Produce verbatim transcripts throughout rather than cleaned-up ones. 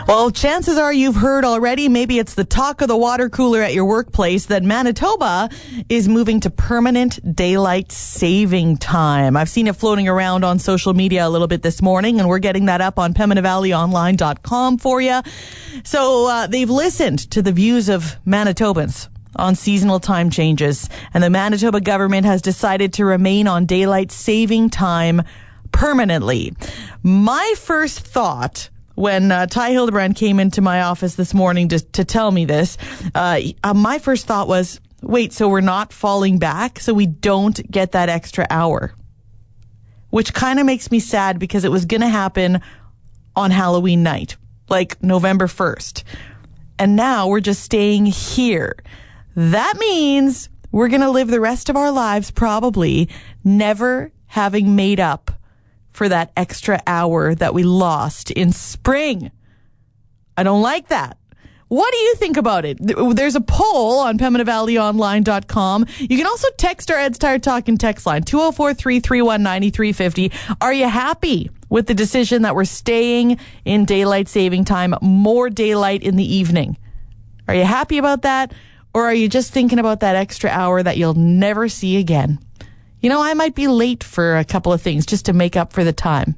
Well, chances are you've heard already, maybe it's the talk of the water cooler at your workplace, that Manitoba is moving to permanent daylight saving time. I've seen it floating around on social media a little bit this morning, and we're getting that up on Pembina Valley Online dot com for you. So uh, they've listened to the views of Manitobans on seasonal time changes, and the Manitoba government has decided to remain on daylight saving time permanently. My first thought when uh, Ty Hildebrand came into my office this morning to, to tell me this, uh, uh, my first thought was, wait, so we're not falling back, so we don't get that extra hour? Which kind of makes me sad because it was going to happen on Halloween night, like November first. And now we're just staying here. That means we're going to live the rest of our lives probably never having made up for that extra hour that we lost in spring. I don't like that. What do you think about it? There's a poll on Pembina Valley Online dot com. You can also text our Ed's Tired Talking text line, two oh four, three three one, nine three five oh. Are you happy with the decision that we're staying in daylight saving time, more daylight in the evening? Are you happy about that? Or are you just thinking about that extra hour that you'll never see again? You know, I might be late for a couple of things just to make up for the time.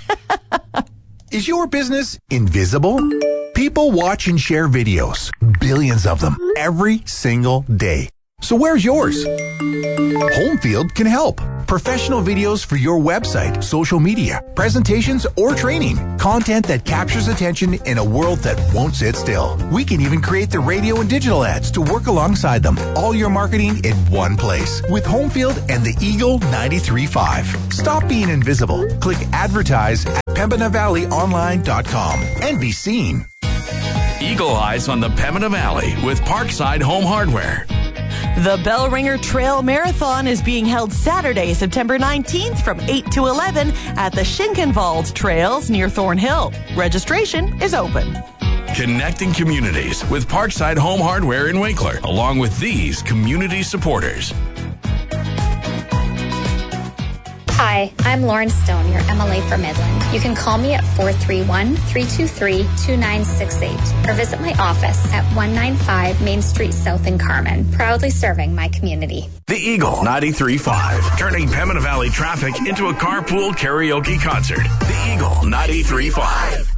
Is your business invisible? People watch and share videos, billions of them, every single day. So where's yours? Homefield can help. Professional videos for your website, social media, presentations, or training. Content that captures attention in a world that won't sit still. We can even create the radio and digital ads to work alongside them. All your marketing in one place with Homefield and the Eagle ninety-three point five. Stop being invisible. Click advertise at Pembina Valley Online dot com and be seen. Eagle Eyes on the Pembina Valley with Parkside Home Hardware. The Bellringer Trail Marathon is being held Saturday, September nineteenth from eight to eleven at the Schinkenwald Trails near Thornhill. Registration is open. Connecting communities with Parkside Home Hardware in Winkler, along with these community supporters. Hi, I'm Lauren Stone, your M L A for Midland. You can call me at four three one, three two three, two nine six eight or visit my office at one ninety-five Main Street South in Carmen, proudly serving my community. The Eagle ninety-three point five, turning Pembina Valley traffic into a carpool karaoke concert. The Eagle ninety-three point five.